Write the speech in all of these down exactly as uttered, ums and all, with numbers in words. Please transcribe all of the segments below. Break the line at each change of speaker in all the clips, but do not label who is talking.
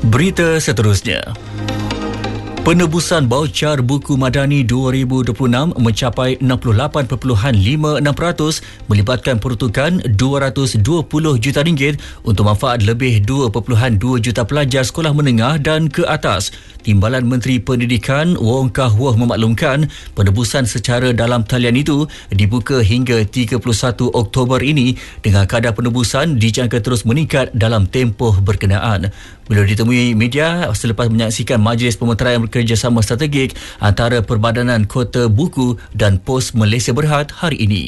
Berita seterusnya. Penebusan baucar buku Madani dua ribu dua puluh enam mencapai enam puluh lapan perpuluhan lima enam peratus melibatkan peruntukan dua ratus dua puluh juta ringgit untuk manfaat lebih dua perpuluhan dua juta pelajar sekolah menengah dan ke atas. Timbalan Menteri Pendidikan Wong Kah Woh memaklumkan penebusan secara dalam talian itu dibuka hingga tiga puluh satu Oktober ini dengan kadar penebusan dijangka terus meningkat dalam tempoh berkenaan. Beliau ditemui media selepas menyaksikan majlis pemeteraian kerjasama strategik antara Perbadanan Kota Buku dan Pos Malaysia Berhad hari ini.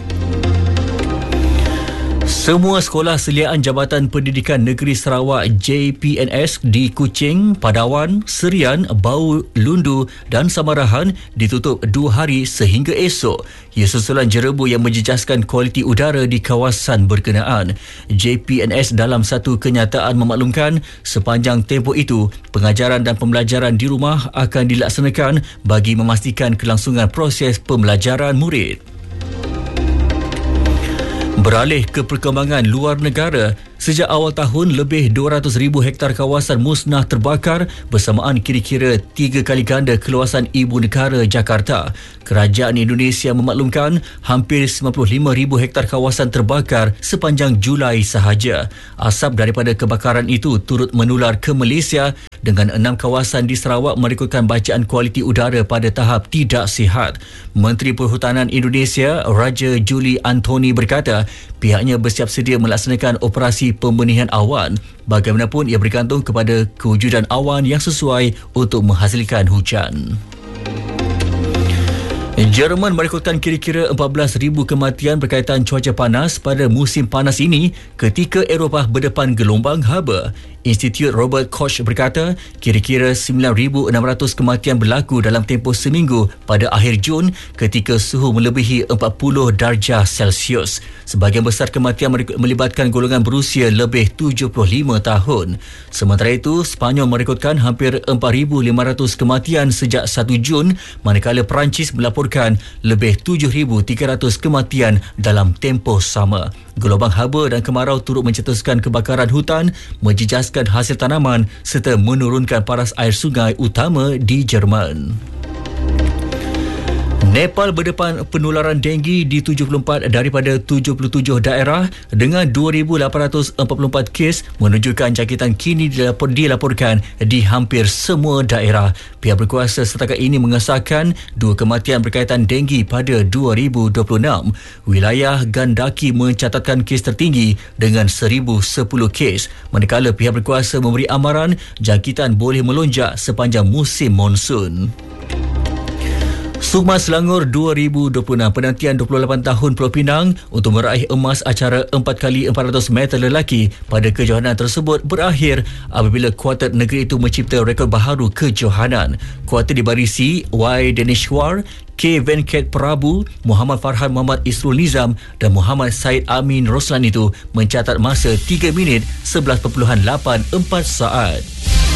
Semua sekolah seliaan Jabatan Pendidikan Negeri Sarawak J P N S di Kuching, Padawan, Serian, Bau, Lundu dan Samarahan ditutup dua hari sehingga esok. Ia susulan jerebu yang menjejaskan kualiti udara di kawasan berkenaan. J P N S dalam satu kenyataan memaklumkan sepanjang tempoh itu, pengajaran dan pembelajaran di rumah akan dilaksanakan bagi memastikan kelangsungan proses pembelajaran murid. Beralih ke perkembangan luar negara, sejak awal tahun lebih dua ratus ribu hektar kawasan musnah terbakar bersamaan kira-kira tiga kali ganda keluasan ibu negara Jakarta. Kerajaan Indonesia memaklumkan hampir sembilan puluh lima ribu hektar kawasan terbakar sepanjang Julai sahaja. Asap daripada kebakaran itu turut menular ke Malaysia dengan enam kawasan di Sarawak merekodkan bacaan kualiti udara pada tahap tidak sihat. Menteri Perhutanan Indonesia Raja Juli Antoni berkata pihaknya bersiap sedia melaksanakan operasi pembenihan awan. Bagaimanapun ia bergantung kepada kewujudan awan yang sesuai untuk menghasilkan hujan. Jerman merekodkan kira-kira empat belas ribu kematian berkaitan cuaca panas pada musim panas ini ketika Eropah berdepan gelombang haba. Institut Robert Koch berkata kira-kira sembilan ribu enam ratus kematian berlaku dalam tempoh seminggu pada akhir Jun ketika suhu melebihi empat puluh darjah Celsius. Sebahagian besar kematian melibatkan golongan berusia lebih tujuh puluh lima tahun. Sementara itu, Sepanyol merekodkan hampir empat ribu lima ratus kematian sejak satu Jun, manakala Perancis melaporkan lebih tujuh ribu tiga ratus kematian dalam tempoh sama. Gelombang haba dan kemarau turut mencetuskan kebakaran hutan, menjejaskan hasil tanaman serta menurunkan paras air sungai utama di Jerman. Nepal berdepan penularan denggi di tujuh puluh empat daripada tujuh puluh tujuh daerah dengan dua ribu lapan ratus empat puluh empat kes menunjukkan jangkitan kini dilapor, dilaporkan di hampir semua daerah. Pihak berkuasa setakat ini mengesahkan dua kematian berkaitan denggi pada dua ribu dua puluh enam. Wilayah Gandaki mencatatkan kes tertinggi dengan seribu sepuluh kes, manakala pihak berkuasa memberi amaran jangkitan boleh melonjak sepanjang musim monsun. Sukma Selangor dua ribu dua puluh enam, penantian dua puluh lapan tahun Pulau Pinang untuk meraih emas acara empat kali empat ratus meter lelaki pada kejohanan tersebut berakhir apabila kuartet negeri itu mencipta rekod baharu kejohanan. Kuartet dibarisi Y. Daneshwar, K. Venkat Prabu, Muhammad Farhan Muhammad Isrul Nizam dan Muhammad Said Amin Roslan itu mencatat masa tiga minit sebelas perpuluhan lapan empat saat.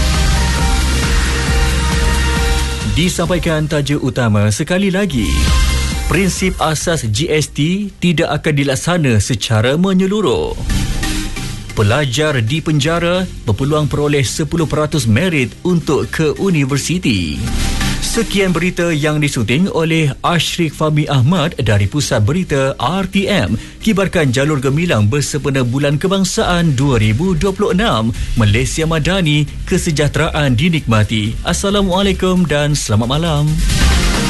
Disampaikan tajuk utama sekali lagi. Prinsip asas G S T tidak akan dilaksana secara menyeluruh. Pelajar di penjara berpeluang peroleh sepuluh peratus merit untuk ke universiti. Sekian berita yang disunting oleh Ashrik Fahmi Ahmad dari Pusat Berita R T M. Kibarkan jalur gemilang bersempena Bulan Kebangsaan dua ribu dua puluh enam. Malaysia Madani, kesejahteraan dinikmati. Assalamualaikum dan selamat malam.